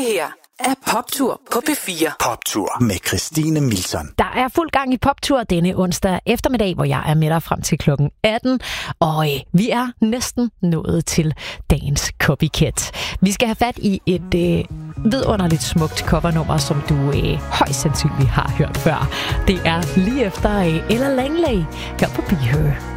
her er Poptur på P4. Poptur med Christine Milton. Der er fuld gang i Poptur denne onsdag eftermiddag, hvor jeg er med dig frem til klokken 18. Og vi er næsten nået til dagens copycat. Vi skal have fat i et vidunderligt smukt covernummer, som du højst sandsynligt har hørt før. Det er lige efter Ella Langley her på Be Her.